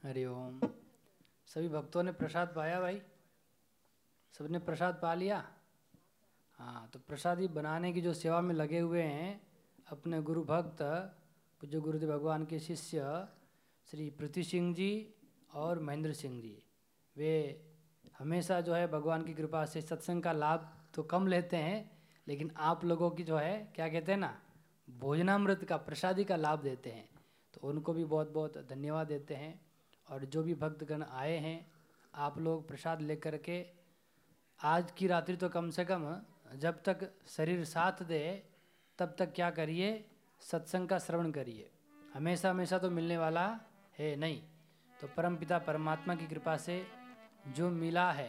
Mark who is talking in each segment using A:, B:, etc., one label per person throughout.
A: हरि ओम। सभी भक्तों ने प्रसाद पाया भाई? सबने प्रसाद पा लिया? हाँ, तो प्रसादी बनाने की जो सेवा में लगे हुए हैं अपने गुरु भक्त पूज्य गुरुदेव भगवान के शिष्य श्री पृथ्वी सिंह जी और महेंद्र सिंह जी, वे हमेशा जो है भगवान की कृपा से सत्संग का लाभ तो कम लेते हैं, लेकिन आप लोगों की जो है क्या कहते हैं ना, भोजनामृत का प्रसादी का लाभ देते हैं। तो उनको भी बहुत बहुत धन्यवाद देते हैं। और जो भी भक्तगण आए हैं, आप लोग प्रसाद लेकर के आज की रात्रि तो कम से कम जब तक शरीर साथ दे तब तक क्या करिए, सत्संग का श्रवण करिए। हमेशा हमेशा तो मिलने वाला है नहीं। तो परमपिता परमात्मा की कृपा से जो मिला है,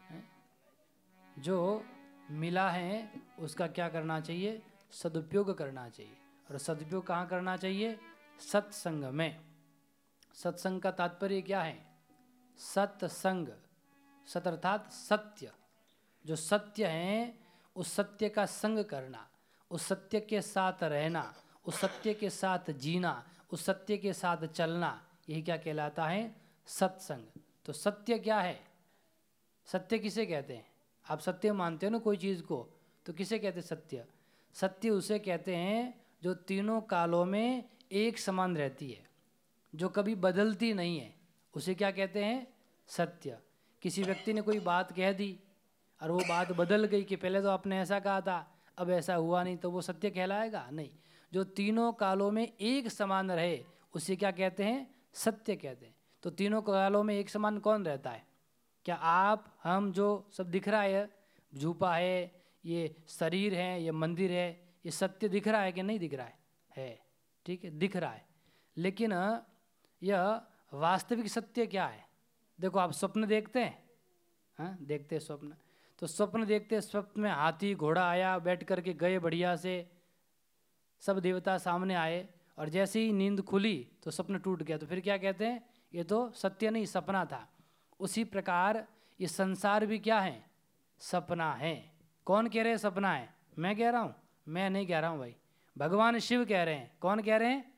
A: जो मिला है उसका क्या करना चाहिए, सदुपयोग करना चाहिए। और सदुपयोग कहाँ करना चाहिए? सत्संग में। सत्संग का तात्पर्य क्या है? सत्संग, सत अर्थात सत्य। जो सत्य है उस सत्य का संग करना, उस सत्य के साथ रहना, उस सत्य के साथ जीना, उस सत्य के साथ चलना, यही क्या कहलाता है? सत्संग। तो सत्य क्या है? सत्य किसे कहते हैं? आप सत्य मानते हो ना कोई चीज़ को, तो किसे कहते हैं सत्य? सत्य उसे कहते हैं जो तीनों कालों में एक समान रहती है, जो कभी बदलती नहीं है, उसे क्या कहते हैं? सत्य। किसी व्यक्ति ने कोई बात कह दी और वो बात बदल गई कि पहले तो आपने ऐसा कहा था, अब ऐसा हुआ नहीं, तो वो सत्य कहलाएगा? नहीं। जो तीनों कालों में एक समान रहे उसे क्या कहते हैं? सत्य कहते हैं। तो तीनों कालों में एक समान कौन रहता है? क्या आप, हम, जो सब दिख रहा है, झूपा है, ये शरीर है, ये मंदिर है, ये सत्य दिख रहा है कि नहीं दिख रहा है? ठीक है, दिख रहा है। लेकिन यह वास्तविक सत्य क्या है? देखो, आप स्वप्न देखते हैं, हाँ देखते हैं स्वप्न। तो स्वप्न देखते, स्वप्न में हाथी घोड़ा आया, बैठ करके गए बढ़िया से, सब देवता सामने आए, और जैसे ही नींद खुली तो स्वप्न टूट गया। तो फिर क्या कहते हैं? ये तो सत्य नहीं, सपना था। उसी प्रकार ये संसार भी क्या है? सपना है। कौन कह रहे हैं सपना है? मैं कह रहा हूँ? मैं नहीं कह रहा हूँ भाई, भगवान शिव कह रहे हैं। कौन कह रहे हैं?